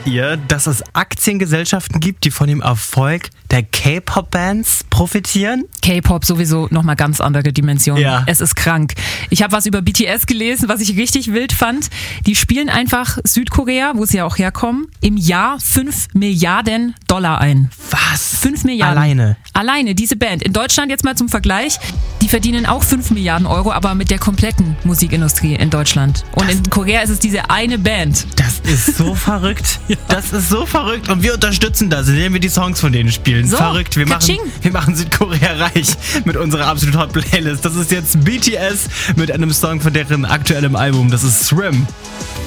ihr, dass es Aktiengesellschaften gibt, die von dem Erfolg der K-Pop-Bands profitieren? K-Pop sowieso nochmal ganz andere Dimensionen. Ja. Es ist krank. Ich habe was über BTS gelesen, was ich richtig wild fand. Die spielen einfach Südkorea, wo sie ja auch herkommen, im Jahr 5 Milliarden Dollar ein. Was? 5 Milliarden. Alleine, diese Band. In Deutschland jetzt mal zum Vergleich, die verdienen auch 5 Milliarden Euro, aber mit der kompletten Musikindustrie in Deutschland. Und in Korea ist es diese eine Band. Das ist so verrückt. Ja. Das ist so verrückt. Und wir unterstützen das, indem wir die Songs von denen spielen. So, verrückt. Wir machen Südkorea reich mit unserer absolut Hot Playlist. Das ist jetzt BTS mit einem Song von deren aktuellem Album. Das ist Swim.